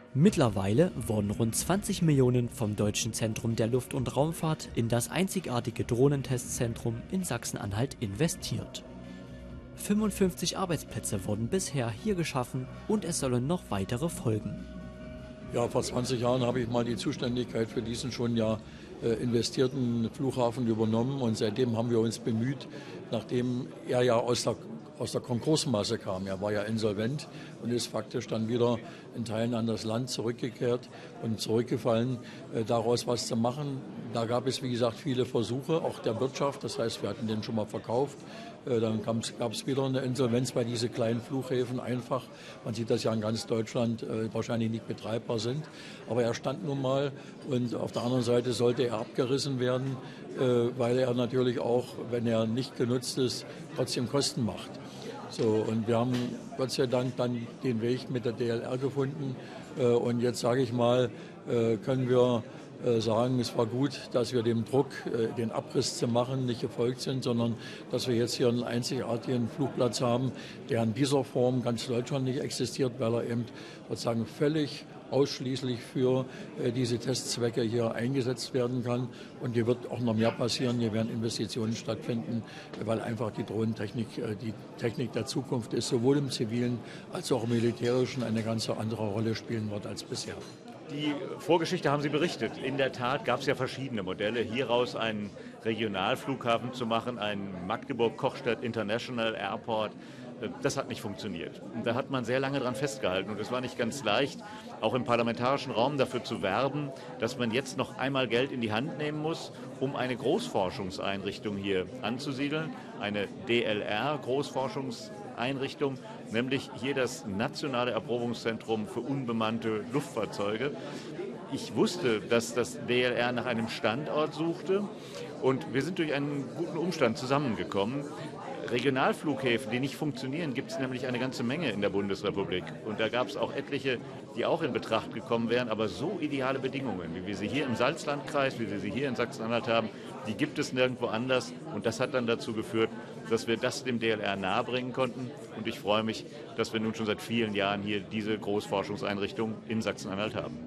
Mittlerweile wurden rund 20 Millionen vom Deutschen Zentrum der Luft- und Raumfahrt in das einzigartige Drohnentestzentrum in Sachsen-Anhalt investiert. 55 Arbeitsplätze wurden bisher hier geschaffen und es sollen noch weitere folgen. Ja, vor 20 Jahren habe ich mal die Zuständigkeit für diesen schon investierten Flughafen übernommen und seitdem haben wir uns bemüht, nachdem er ja aus der Konkursmasse kam. Er war ja insolvent und ist faktisch dann wieder in Teilen an das Land zurückgekehrt und zurückgefallen, daraus was zu machen. Da gab es, wie gesagt, viele Versuche, auch der Wirtschaft. Das heißt, wir hatten den schon mal verkauft. Dann gab es wieder eine Insolvenz, weil diese kleinen Flughäfen einfach, man sieht das ja in ganz Deutschland, wahrscheinlich nicht betreibbar sind. Aber er stand nun mal und auf der anderen Seite sollte er abgerissen werden, weil er natürlich auch, wenn er nicht genutzt ist, trotzdem Kosten macht. So, und wir haben Gott sei Dank dann den Weg mit der DLR gefunden. Und jetzt sage ich mal, können wir sagen, es war gut, dass wir dem Druck, den Abriss zu machen, nicht gefolgt sind, sondern dass wir jetzt hier einen einzigartigen Flugplatz haben, der in dieser Form ganz Deutschland nicht existiert, weil er eben sozusagen völlig ausschließlich für diese Testzwecke hier eingesetzt werden kann. Und hier wird auch noch mehr passieren. Hier werden Investitionen stattfinden, weil einfach die Drohnentechnik die Technik der Zukunft ist, sowohl im zivilen als auch im militärischen eine ganz andere Rolle spielen wird als bisher. Die Vorgeschichte haben Sie berichtet. In der Tat gab es ja verschiedene Modelle, hieraus einen Regionalflughafen zu machen, einen Magdeburg-Kochstedt International Airport. Das hat nicht funktioniert. Und da hat man sehr lange dran festgehalten und es war nicht ganz leicht, auch im parlamentarischen Raum dafür zu werben, dass man jetzt noch einmal Geld in die Hand nehmen muss, um eine Großforschungseinrichtung hier anzusiedeln, eine DLR-Großforschungseinrichtung, nämlich hier das Nationale Erprobungszentrum für unbemannte Luftfahrzeuge. Ich wusste, dass das DLR nach einem Standort suchte und wir sind durch einen guten Umstand zusammengekommen. Regionalflughäfen, die nicht funktionieren, gibt es nämlich eine ganze Menge in der Bundesrepublik. Und da gab es auch etliche, die auch in Betracht gekommen wären. Aber so ideale Bedingungen, wie wir sie hier im Salzlandkreis, wie wir sie hier in Sachsen-Anhalt haben, die gibt es nirgendwo anders. Und das hat dann dazu geführt, dass wir das dem DLR nahebringen konnten. Und ich freue mich, dass wir nun schon seit vielen Jahren hier diese Großforschungseinrichtung in Sachsen-Anhalt haben.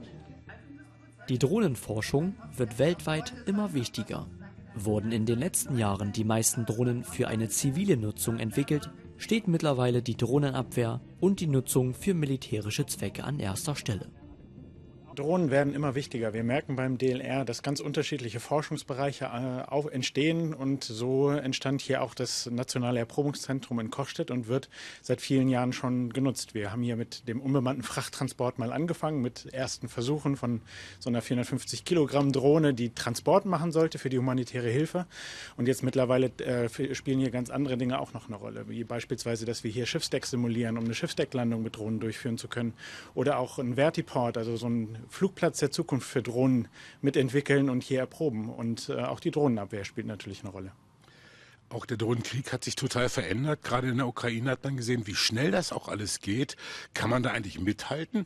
Die Drohnenforschung wird weltweit immer wichtiger. Wurden in den letzten Jahren die meisten Drohnen für eine zivile Nutzung entwickelt, steht mittlerweile die Drohnenabwehr und die Nutzung für militärische Zwecke an erster Stelle. Drohnen werden immer wichtiger. Wir merken beim DLR, dass ganz unterschiedliche Forschungsbereiche entstehen und so entstand hier auch das Nationale Erprobungszentrum in Kochstedt und wird seit vielen Jahren schon genutzt. Wir haben hier mit dem unbemannten Frachttransport mal angefangen, mit ersten Versuchen von so einer 450 Kilogramm Drohne, die Transport machen sollte für die humanitäre Hilfe. Und jetzt mittlerweile spielen hier ganz andere Dinge auch noch eine Rolle, wie beispielsweise, dass wir hier Schiffsdeck simulieren, um eine Schiffsdecklandung mit Drohnen durchführen zu können. Oder auch ein Vertiport, also so ein Flugplatz der Zukunft für Drohnen mitentwickeln und hier erproben. Und auch die Drohnenabwehr spielt natürlich eine Rolle. Auch der Drohnenkrieg hat sich total verändert. Gerade in der Ukraine hat man gesehen, wie schnell das auch alles geht. Kann man da eigentlich mithalten?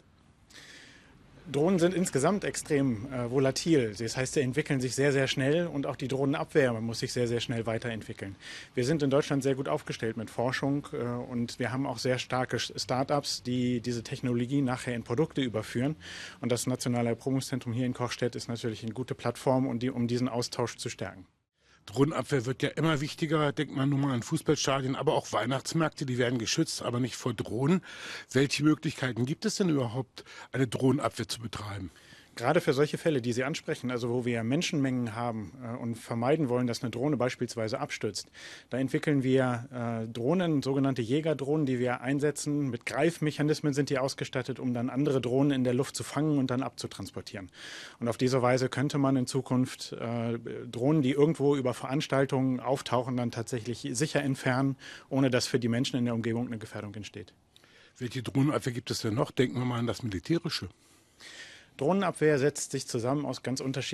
Drohnen sind insgesamt extrem volatil. Das heißt, sie entwickeln sich sehr, sehr schnell und auch die Drohnenabwehr muss sich sehr, sehr schnell weiterentwickeln. Wir sind in Deutschland sehr gut aufgestellt mit Forschung und wir haben auch sehr starke Start-ups, die diese Technologie nachher in Produkte überführen. Und das Nationale Erprobungszentrum hier in Kochstedt ist natürlich eine gute Plattform, um diesen Austausch zu stärken. Drohnenabwehr wird ja immer wichtiger, denkt man nun mal an Fußballstadien, aber auch Weihnachtsmärkte, die werden geschützt, aber nicht vor Drohnen. Welche Möglichkeiten gibt es denn überhaupt, eine Drohnenabwehr zu betreiben? Gerade für solche Fälle, die Sie ansprechen, also wo wir Menschenmengen haben und vermeiden wollen, dass eine Drohne beispielsweise abstürzt, da entwickeln wir Drohnen, sogenannte Jägerdrohnen, die wir einsetzen. Mit Greifmechanismen sind die ausgestattet, um dann andere Drohnen in der Luft zu fangen und dann abzutransportieren. Und auf diese Weise könnte man in Zukunft Drohnen, die irgendwo über Veranstaltungen auftauchen, dann tatsächlich sicher entfernen, ohne dass für die Menschen in der Umgebung eine Gefährdung entsteht. Welche Drohnenabwehr gibt es denn noch? Denken wir mal an das Militärische. Drohnenabwehr setzt sich zusammen aus ganz unterschiedlichen